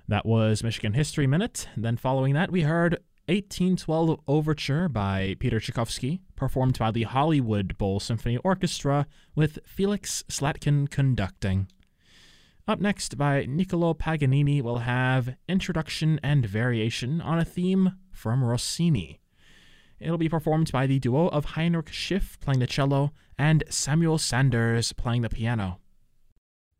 That was Michigan History Minute. Then following that, we heard 1812 Overture by Peter Tchaikovsky, performed by the Hollywood Bowl Symphony Orchestra with Felix Slatkin conducting. Up next, by Niccolo Paganini, we'll have Introduction and Variation on a theme from Rossini. It'll be performed by the duo of Heinrich Schiff playing the cello and Samuel Sanders playing the piano.